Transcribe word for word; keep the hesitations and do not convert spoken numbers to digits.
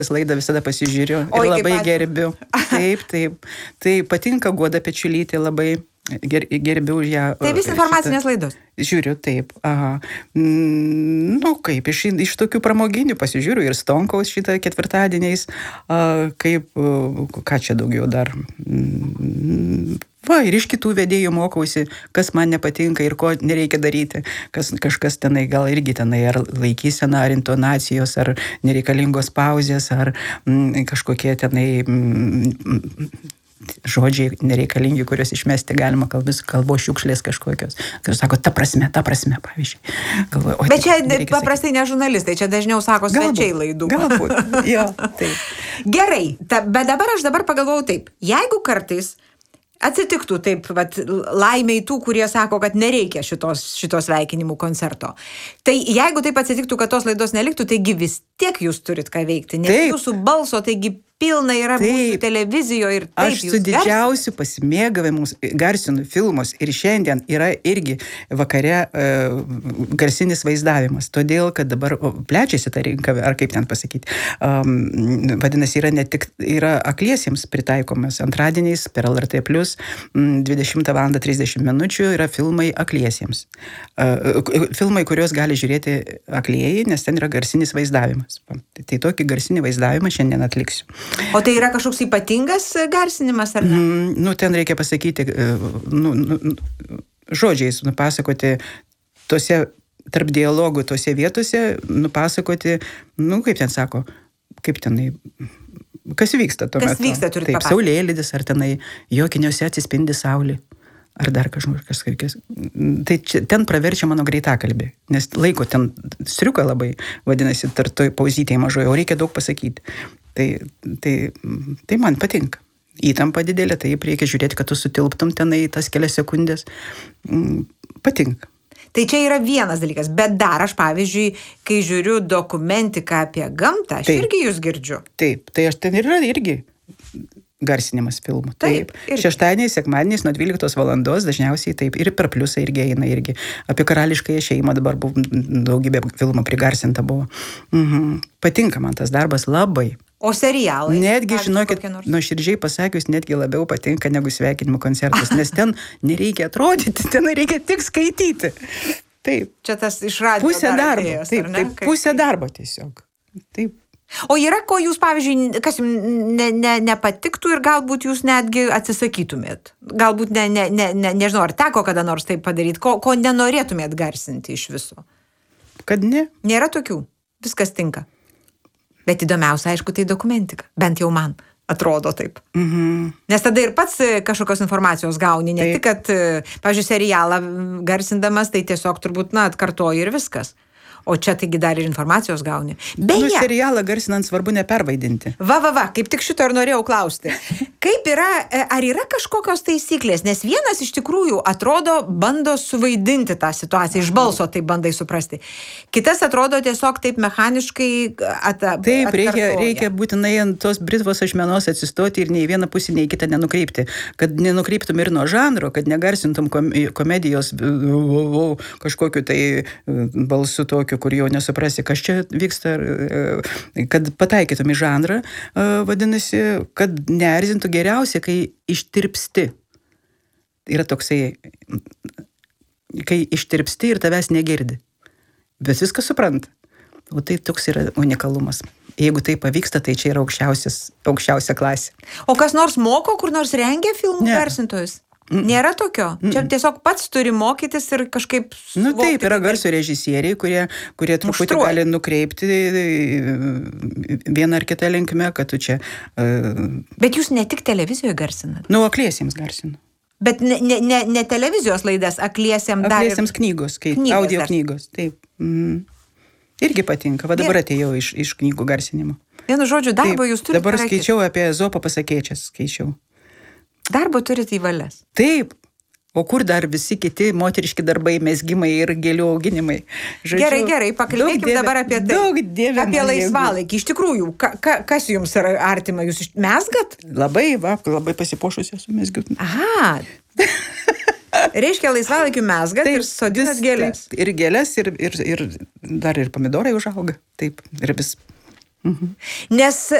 laidą visada pasižiūriu ir Oi, kaip labai ačiū. gerbiu. Taip, taip. Tai patinka Guoda Pečiulytė, labai ger, gerbiu už ją. Tai vis informacinės laidos. Žiūriu, taip. Aha. Mm, nu, kaip, iš, iš tokių pramoginių pasižiūriu ir Stonkaus šitą ketvirtadieniais, a, kaip, ką čia daugiau dar. Mm, va, ir iš kitų vedėjų mokausi, kas man nepatinka ir ko nereikia daryti. Kas, kažkas tenai gal irgi tenai ar laikysena, ar intonacijos, ar nereikalingos pauzės, ar mm, kažkokie tenai mm, žodžiai nereikalingi, kuriuos išmesti galima, kalbos, kalbos šiukšlės kažkokios. Kai sako, ta prasme, ta prasme, pavyzdžiui. Galvoju, o, Bet čia tai paprastai ne žurnalistai, čia dažniau sako svečiai laidų. Galbūt, jo, taip. Gerai, ta, bet dabar aš dabar pagalvojau taip, jeigu kartais atsitiktų taip, vat, laimiai tų, kurie sako, kad nereikia šitos, šitos sveikinimų koncerto. Tai jeigu taip atsitiktų, kad tos laidos neliktų, taigi vis tiek jūs turit ką veikti, nes taip. Jūsų balso, taigi pilna yra taip. Mūsų televizijoje ir taip. Aš su didžiausiu pasimėgavimu garsinu filmus ir šiandien yra irgi vakare e, garsinis vaizdavimas, todėl, kad dabar o, plečiasi ta rinka, ar kaip ten pasakyti. Um, vadinasi, yra ne tik yra akliesiems pritaikomas antradieniais per L R T plus, dvidešimtą valandą trisdešimt minučių yra filmai akliesiems. Uh, filmai, kuriuos gali žiūrėti aklieji, nes ten yra garsinis vaizdavimas. Tai, tai tokį garsinį vaizdavimą šiandien atliksiu. O tai yra kažkoks ypatingas garsinimas, ar ne? Mm, nu, ten reikia pasakyti, nu, nu, žodžiais nupasakoti tose, tarp dialogų tose vietose, nupasakoti, nu, kaip ten sako, kaip tenai, kas vyksta tuo metu. Kas vyksta, turit Taip, papasakoti. saulėlydis, ar tenai jokiniuose atsispindi saulė. Ar dar kažkas kažkas. Tai čia, ten praverčia mano greitakalbį, nes laiko ten striuka labai, vadinasi, tarp toj pauzytėje mažoje, o reikia daug pasakyti. Tai, tai, tai man patinka. Įtampa didelė, tai reikia žiūrėti, kad tu sutilptum tenai tas kelias sekundės. Patinka. Tai čia yra vienas dalykas, bet dar aš, pavyzdžiui, kai žiūriu dokumentiką apie gamtą, aš taip. irgi jūs girdžiu. Taip, tai aš ten yra irgi garsinimas filmų. Taip, taip. Šeštadieniais, sekmadieniais nuo dvyliktos valandos dažniausiai taip. Ir per pliusą irgi eina irgi. Apie karališkąją šeimą dabar buvo daugybė filmų prigarsinta buvo. Mhm. Patinka man tas darbas labai. O serialai? Netgi, žinokit, nuoširdžiai pasakius, netgi labiau patinka negu sveikinimų koncertas, nes ten nereikia atrodyti, ten reikia tik skaityti. Taip. Čia tas iš radijo pusė darbo. Atėjęs, taip, taip, pusė darbo tiesiog. Taip. O yra, ko jūs, pavyzdžiui, kas jums ne, ne, nepatiktų ir galbūt jūs netgi atsisakytumėt? Galbūt, ne, ne, ne, ne, nežinau, ar teko kada nors taip padaryti, ko, ko nenorėtumėt garsinti iš viso? Kad ne. Nėra tokių. Viskas tinka. Bet įdomiausia, aišku, tai dokumentika. Bent jau man atrodo taip. Mhm. Nes tada ir pats kažkokios informacijos gauni. Ne taip. tik, kad, pavyzdžiui, serialą garsindamas, tai tiesiog turbūt, na, atkartoji ir viskas. O čia taigi dar ir informacijos gauni. Beje, nu, serialą garsinant svarbu nepervaidinti. Va, va, va, kaip tik šito ir norėjau klausti. Kaip yra, ar yra kažkokios taisyklės? Nes vienas iš tikrųjų atrodo bando suvaidinti tą situaciją, iš balso taip bandai suprasti. Kitas atrodo tiesiog taip mechaniškai at, taip, reikia, atkartoja. reikia būtinai ant tos britvos ašmenos atsistoti ir nei vieną pusę, nei kitą nenukreipti. Kad nenukreiptum ir nuo žanro, kad negarsintum komedijos kažkokiu tai balsu tokiu, kur jau nesuprasi, kas čia vyksta, kad pataikytum į žanrą, vadinasi, kad neerzintų geriausia, kai ištirpsti. Yra toksai, kai ištirpsti ir tavęs negirdi. Bet viską supranta. O tai toks yra unikalumas. Jeigu tai pavyksta, tai čia yra aukščiausia klasė. O kas nors moko, kur nors rengia filmų ne. garsintojus? Nėra tokio. Mm-mm. Čia tiesiog pats turi mokytis ir kažkaip... Nu taip, yra garso režisieriai, kurie, kurie truputį gali nukreipti vieną ar kitą linkmę, kad tu čia... Uh... Bet jūs ne tik televizijoje garsinat? Nu, akliesiems garsinu. Bet ne, ne, ne, ne televizijos laidas, akliesiems dar... Akliesiems ir... knygos, kaip knygos audio dar. Knygos, taip. Mm. Irgi patinka. Va dabar atėjau iš, iš knygų garsinimo. Vienu žodžiu, darbo taip, jūs turite... Dabar skaičiau apie Ezopą pasakėčias, skaičiau. Darbo turite į valias. Taip. O kur dar visi kiti moteriški darbai, mezgimai ir gėlių auginimai? Žodžiu, gerai, gerai, pakalbėkime dievė, dabar apie tai. Daug dievė. Apie laisvalaikį. Iš tikrųjų, ka, ka, kas jums yra artima? Jūs mezgat? Labai, va, labai pasipuošusi esu mezgiu. Aha. Reiškia, laisvalaikiu mezgat taip, ir sodinat gėlės. Taip, ir gėlės, ir, ir, ir dar ir pomidorai užauga. Taip, ir vis... Mhm. Nes